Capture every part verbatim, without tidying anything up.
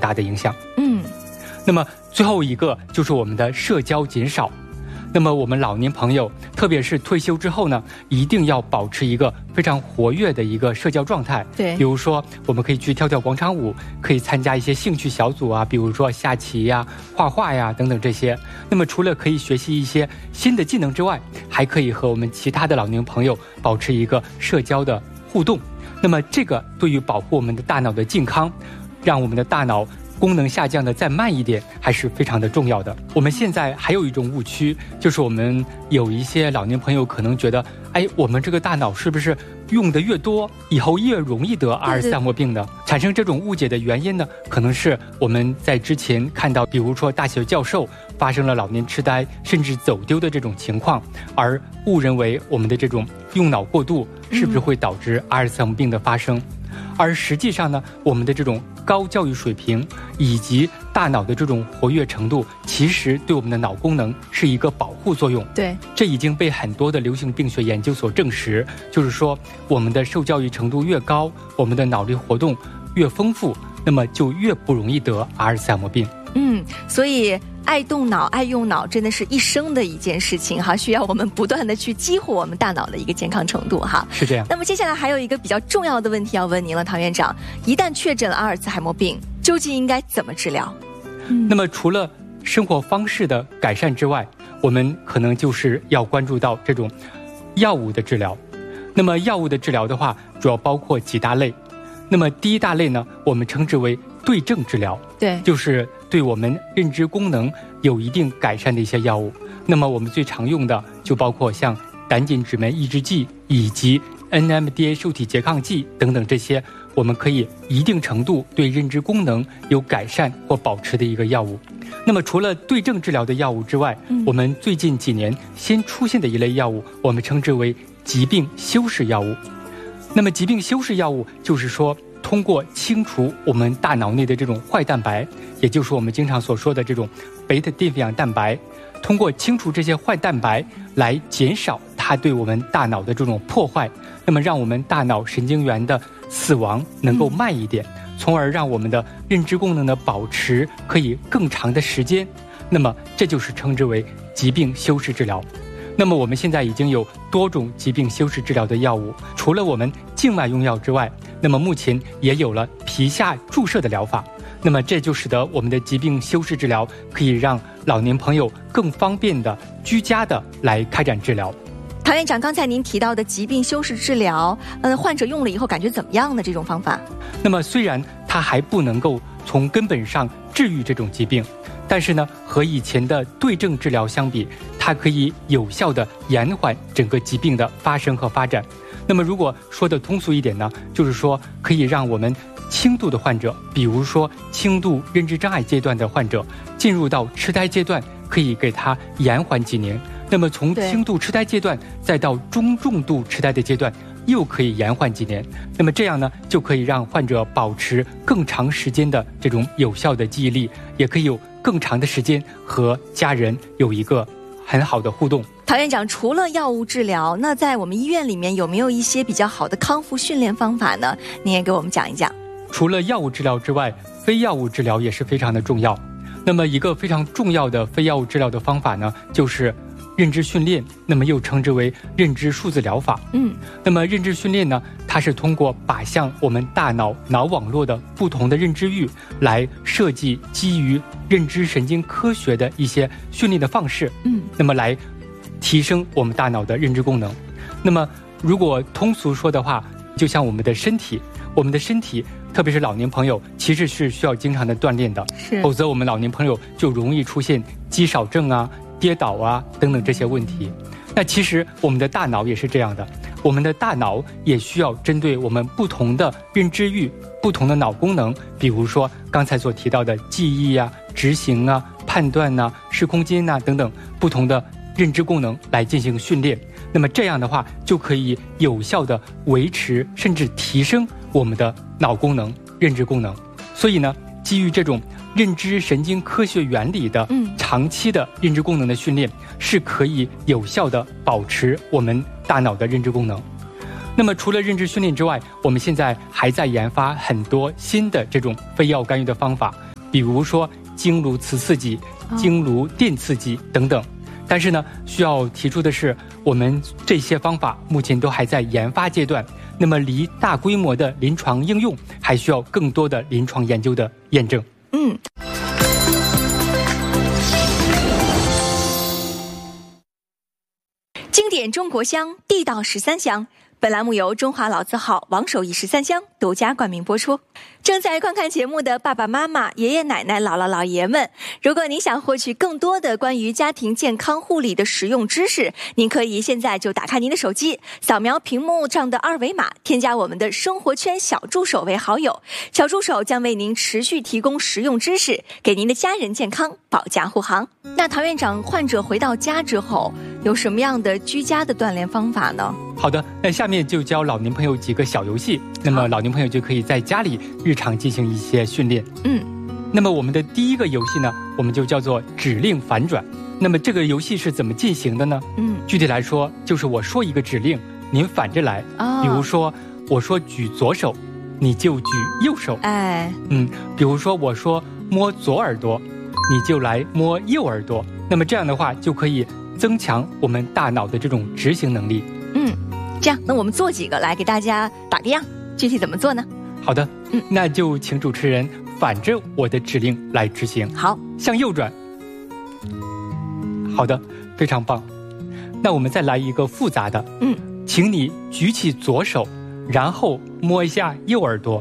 大的影响。 嗯， 那么最后一个就是我们的社交减少。那么我们老年朋友，特别是退休之后呢，一定要保持一个非常活跃的一个社交状态。 对， 比如说我们可以去跳跳广场舞，可以参加一些兴趣小组啊，比如说下棋呀、画画呀等等这些。那么除了可以学习一些新的技能之外，还可以和我们其他的老年朋友保持一个社交的互动。那么这个对于保护我们的大脑的健康，让我们的大脑功能下降的再慢一点，还是非常的重要的。我们现在还有一种误区，就是我们有一些老年朋友可能觉得，哎，我们这个大脑是不是用的越多，以后越容易得阿尔茨海默病呢？产生这种误解的原因呢，可能是我们在之前看到，比如说大学教授发生了老年痴呆甚至走丢的这种情况，而误认为我们的这种用脑过度是不是会导致阿尔茨海默病的发生。而实际上呢，我们的这种高教育水平以及大脑的这种活跃程度，其实对我们的脑功能是一个保护作用。 对， 这已经被很多的流行病学研究所证实，就是说我们的受教育程度越高，我们的脑力活动越丰富，那么就越不容易得阿尔茨海默病。 嗯，所以爱动脑、爱用脑真的是一生的一件事情哈，需要我们不断的去激活我们大脑的一个健康程度哈。 是这样。 那么接下来还有一个比较重要的问题要问您了，唐院长，一旦确诊了阿尔茨海默病，究竟应该怎么治疗？ 嗯、那么除了生活方式的改善之外，我们可能就是要关注到这种药物的治疗。那么药物的治疗的话，主要包括几大类。那么第一大类呢，我们称之为对症治疗， 对， 就是对我们认知功能有一定改善的一些药物。那么我们最常用的就包括像胆碱酯酶抑制剂以及 N M D A 受体拮抗剂等等这些，我们可以一定程度对认知功能有改善或保持的一个药物。那么除了对症治疗的药物之外，嗯、我们最近几年新出现的一类药物，我们称之为疾病修饰药物。那么疾病修饰药物就是说，通过清除我们大脑内的这种坏蛋白，也就是我们经常所说的这种贝塔淀粉样蛋白，通过清除这些坏蛋白来减少它对我们大脑的这种破坏，那么让我们大脑神经元的死亡能够慢一点，嗯、从而让我们的认知功能的保持可以更长的时间。那么这就是称之为疾病修饰治疗。那么我们现在已经有多种疾病修饰治疗的药物，除了我们静脉用药之外，那么目前也有了皮下注射的疗法。那么这就使得我们的疾病修饰治疗可以让老年朋友更方便的居家的来开展治疗。 唐院长，刚才您提到的疾病修饰治疗，呃，患者用了以后感觉怎么样呢？这种方法？ 那么虽然它还不能够从根本上治愈这种疾病，但是呢，和以前的对症治疗相比，它可以有效的延缓整个疾病的发生和发展。那么如果说的通俗一点呢，就是说可以让我们轻度的患者，比如说轻度认知障碍阶段的患者，进入到痴呆阶段，可以给他延缓几年。那么从轻度痴呆阶段再到中重度痴呆的阶段，又可以延缓几年。那么这样呢，就可以让患者保持更长时间的这种有效的记忆力，也可以有更长的时间和家人有一个很好的互动。 唐院长，除了药物治疗，那在我们医院里面有没有一些比较好的康复训练方法呢？您也给我们讲一讲。 除了药物治疗之外，非药物治疗也是非常的重要。那么一个非常重要的非药物治疗的方法呢，就是认知训练，那么又称之为认知数字疗法。嗯，那么认知训练呢，它是通过靶向我们大脑脑网络的不同的认知域来设计基于认知神经科学的一些训练的方式。嗯，那么来提升我们大脑的认知功能。那么如果通俗说的话，就像我们的身体，我们的身体特别是老年朋友其实是需要经常的锻炼的，否则我们老年朋友就容易出现肌少症啊、跌倒啊等等这些问题。那其实我们的大脑也是这样的，我们的大脑也需要针对我们不同的认知域、不同的脑功能，比如说刚才所提到的记忆啊、执行啊、判断啊、视空间啊等等不同的认知功能来进行训练。那么这样的话就可以有效的维持甚至提升我们的脑功能、认知功能。所以呢，基于这种认知神经科学原理的长期的认知功能的训练，是可以有效的保持我们大脑的认知功能。那么除了认知训练之外，我们现在还在研发很多新的这种非药干预的方法， 比如说经颅磁刺激、经颅电刺激等等。但是呢，需要提出的是，我们这些方法目前都还在研发阶段，那么离大规模的临床应用还需要更多的临床研究的验证。 嗯。经典中国香，地道十三香。本栏目由中华老字号王守义十三香独家冠名播出。正在观看节目的爸爸妈妈、爷爷奶奶、姥姥姥爷们，如果您想获取更多的关于家庭健康护理的实用知识，您可以现在就打开您的手机，扫描屏幕上的二维码，添加我们的生活圈小助手为好友。小助手将为您持续提供实用知识，给您的家人健康保驾护航。那陶院长，患者回到家之后有什么样的居家的锻炼方法呢？ 好的，那下面就教老年朋友几个小游戏，那么老年朋友就可以在家里日常进行一些训练。 嗯， 那么我们的第一个游戏呢，我们就叫做指令反转。那么这个游戏是怎么进行的呢？ 嗯， 具体来说，就是我说一个指令，您反着来。 哦， 比如说，我说举左手，你就举右手。 哎， 嗯，比如说我说摸左耳朵，你就来摸右耳朵。那么这样的话，就可以增强我们大脑的这种执行能力。 嗯，这样，那我们做几个来给大家打个样，具体怎么做呢？ 好的， 嗯， 那就请主持人反着我的指令来执行。 好， 向右转。好的，非常棒。那我们再来一个复杂的， 嗯， 请你举起左手，然后摸一下右耳朵。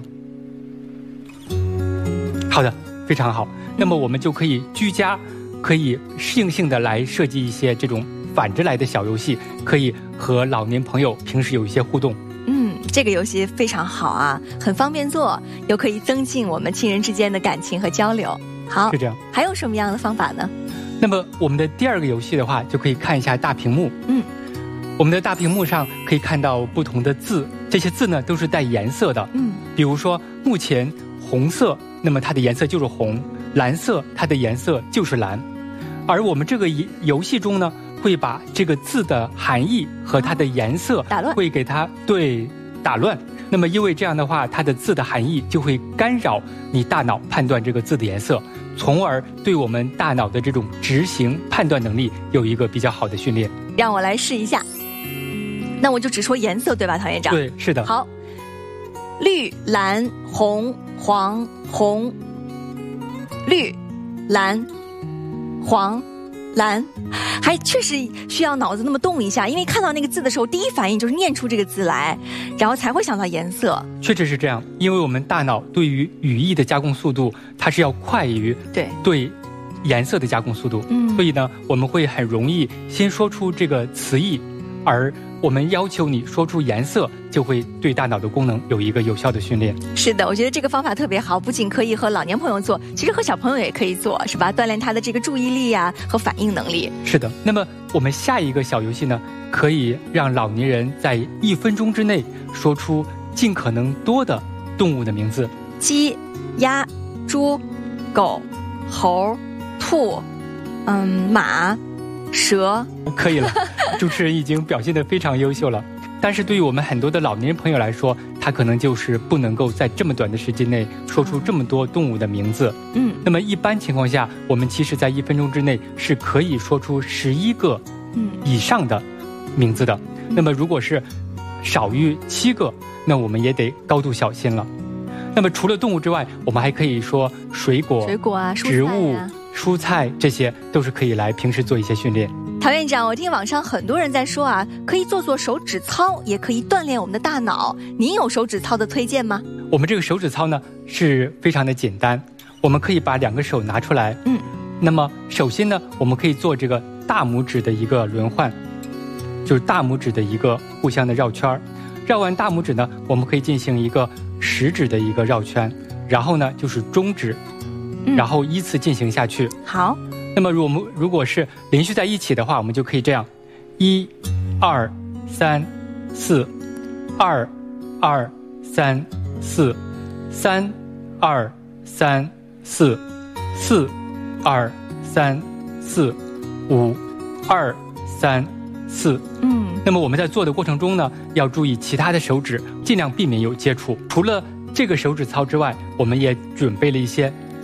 好的，非常好。那么我们就可以居家，可以适应性的来设计一些这种反着来的小游戏，可以和老年朋友平时有一些互动。 嗯，这个游戏非常好啊，很方便做，又可以增进我们亲人之间的感情和交流。好， 是这样。 还有什么样的方法呢？ 那么我们的第二个游戏的话，就可以看一下大屏幕。 嗯， 我们的大屏幕上可以看到不同的字，这些字呢都是带颜色的。 嗯， 比如说目前红色，那么它的颜色就是红；蓝色，它的颜色就是蓝。而我们这个游戏中呢，会把这个字的含义和它的颜色打乱， 会给它对打乱。那么因为这样的话，它的字的含义就会干扰你大脑判断这个字的颜色，从而对我们大脑的这种执行判断能力有一个比较好的训练。 让我来试一下。那我就只说颜色对吧，陶院长？ 对，是的。 好，绿、蓝、红、黄、红、绿、蓝、黄、蓝，还确实需要脑子那么动一下，因为看到那个字的时候，第一反应就是念出这个字来，然后才会想到颜色。 确实是这样，因为我们大脑对于语义的加工速度，它是要快于对对颜色的加工速度。 嗯， 所以呢，我们会很容易先说出这个词义，而我们要求你说出颜色，就会对大脑的功能有一个有效的训练。 是的，我觉得这个方法特别好，不仅可以和老年朋友做，其实和小朋友也可以做，是吧？锻炼他的这个注意力啊和反应能力。 是的。那么我们下一个小游戏呢，可以让老年人在一分钟之内说出尽可能多的动物的名字。 鸡、鸭、猪、狗、猴、兔，嗯，马、蛇。 可以了，主持人已经表现得非常优秀了。但是对于我们很多的老年人朋友来说，他可能就是不能够在这么短的时间内说出这么多动物的名字。 嗯， 那么一般情况下，我们其实在一分钟之内是可以说出十一个以上的名字的。嗯、那么如果是少于七个，那我们也得高度小心了。那么除了动物之外，我们还可以说水果、 水果啊、 植物、蔬菜，这些都是可以来平时做一些训练。 陶院长，我听网上很多人在说啊，可以做做手指操，也可以锻炼我们的大脑。您有手指操的推荐吗？ 我们这个手指操呢是非常的简单，我们可以把两个手拿出来。 嗯， 那么首先呢，我们可以做这个大拇指的一个轮换，就是大拇指的一个互相的绕圈。绕完大拇指呢，我们可以进行一个食指的一个绕圈，然后呢就是中指， 嗯、 然后依次进行下去。 好。 那么，如果我们如果是连续在一起的话，我们就可以这样：一、二、三、四，二、二、三、四，三、二、三、四，四、二、三、四，五、二、三、四。 嗯。 那么我们在做的过程中呢，要注意其他的手指，尽量避免有接触。除了这个手指操之外，我们也准备了一些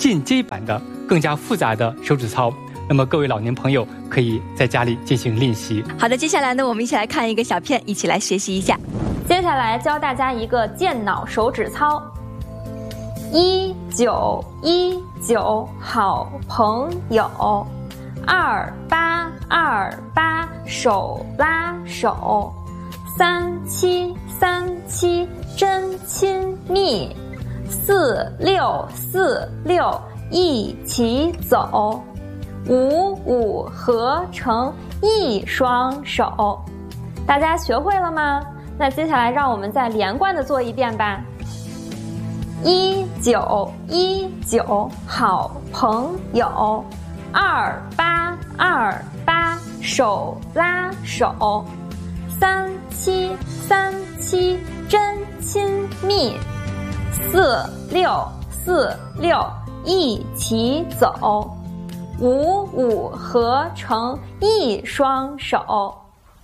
进阶版的、更加复杂的手指操。那么各位老年朋友可以在家里进行练习。 好的，接下来呢，我们一起来看一个小片，一起来学习一下。 接下来教大家一个健脑手指操。一九一九好朋友，二八二八手拉手，三七三七真亲密，四六四六一起走，五五合成一双手。大家学会了吗？那接下来让我们再连贯的做一遍吧。一九一九好朋友，二八二八手拉手，三七三七真亲密，四六四六一起走，五五合成一双手。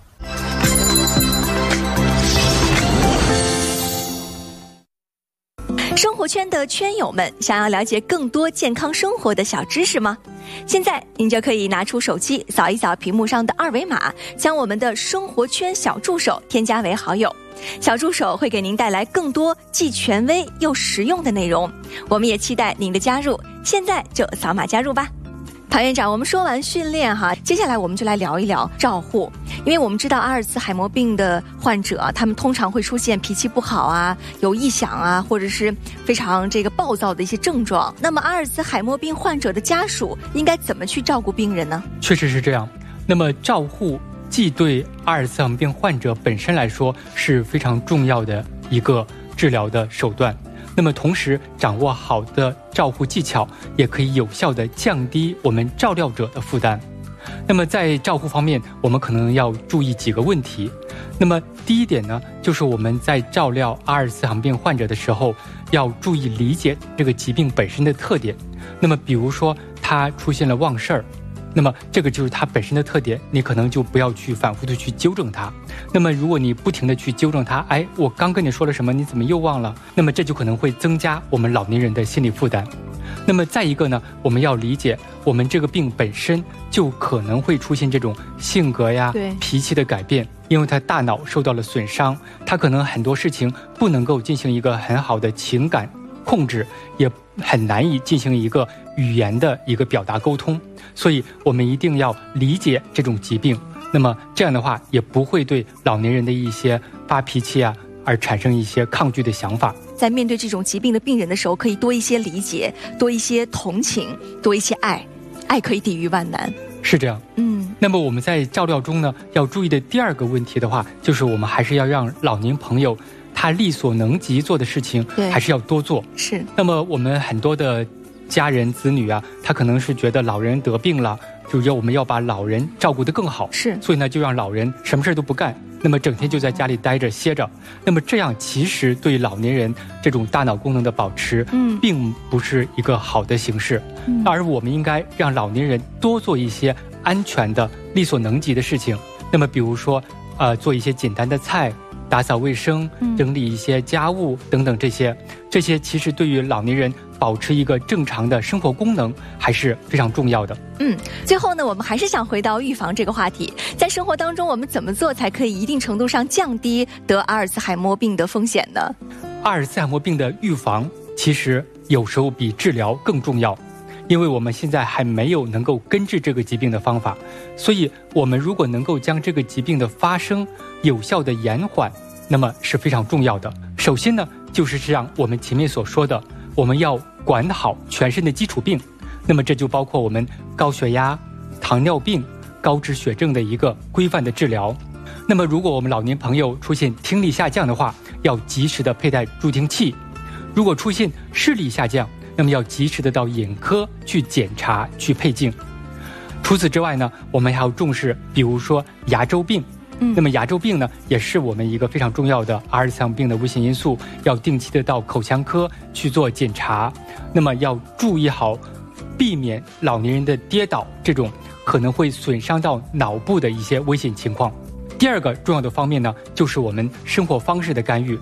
生活圈的圈友们，想要了解更多健康生活的小知识吗？现在您就可以拿出手机扫一扫屏幕上的二维码，将我们的生活圈小助手添加为好友。小助手会给您带来更多既权威又实用的内容，我们也期待您的加入，现在就扫码加入吧。唐院长，我们说完训练哈，接下来我们就来聊一聊照护。因为我们知道阿尔茨海默病的患者，他们通常会出现脾气不好啊、有异响啊，或者是非常这个暴躁的一些症状。那么阿尔茨海默病患者的家属应该怎么去照顾病人呢？ 确实是这样。那么照护既对阿尔茨海默病患者本身来说是非常重要的一个治疗的手段，那么同时掌握好的照护技巧，也可以有效地降低我们照料者的负担。那么在照护方面，我们可能要注意几个问题。那么第一点呢，就是我们在照料阿尔茨海默病患者的时候，要注意理解这个疾病本身的特点。那么比如说他出现了忘事儿，那么这个就是它本身的特点，你可能就不要去反复的去纠正它。那么如果你不停的去纠正它，哎，我刚跟你说了什么，你怎么又忘了？那么这就可能会增加我们老年人的心理负担。那么再一个呢，我们要理解我们这个病本身就可能会出现这种性格呀、脾气的改变，因为他大脑受到了损伤，他可能很多事情不能够进行一个很好的情感控制，也很难以进行一个语言的一个表达沟通。所以我们一定要理解这种疾病，那么这样的话也不会对老年人的一些发脾气啊而产生一些抗拒的想法。 在面对这种疾病的病人的时候，可以多一些理解，多一些同情，多一些爱，爱可以抵御万难。 是这样。 嗯， 那么我们在照料中呢，要注意的第二个问题的话，就是我们还是要让老年朋友他力所能及做的事情还是要多做。 是。 那么我们很多的家人子女啊，他可能是觉得老人得病了，就要我们要把老人照顾得更好， 是， 所以呢就让老人什么事都不干，那么整天就在家里待着歇着。那么这样其实对老年人这种大脑功能的保持，嗯，并不是一个好的形式。嗯，而我们应该让老年人多做一些安全的、力所能及的事情。那么比如说，呃，做一些简单的菜。打扫卫生、整理一些家务等等，这些这些其实对于老年人保持一个正常的生活功能还是非常重要的。 嗯，最后呢，我们还是想回到预防这个话题。在生活当中，我们怎么做才可以一定程度上降低得阿尔茨海默病的风险呢？ 阿尔茨海默病的预防其实有时候比治疗更重要，因为我们现在还没有能够根治这个疾病的方法，所以我们如果能够将这个疾病的发生有效的延缓，那么是非常重要的。首先呢，就是像我们前面所说的，我们要管好全身的基础病，那么这就包括我们高血压、糖尿病、高脂血症的一个规范的治疗。那么如果我们老年朋友出现听力下降的话，要及时的佩戴助听器；如果出现视力下降，那么要及时的到眼科去检查、去配镜。除此之外呢，我们还要重视，比如说牙周病。嗯，那么牙周病呢，也是我们一个非常重要的阿尔茨海默病的危险因素，要定期的到口腔科去做检查。那么要注意好，避免老年人的跌倒这种可能会损伤到脑部的一些危险情况。第二个重要的方面呢，就是我们生活方式的干预。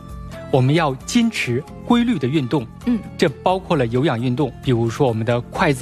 我们要坚持规律的运动， 嗯， 这包括了有氧运动，比如说我们的筷子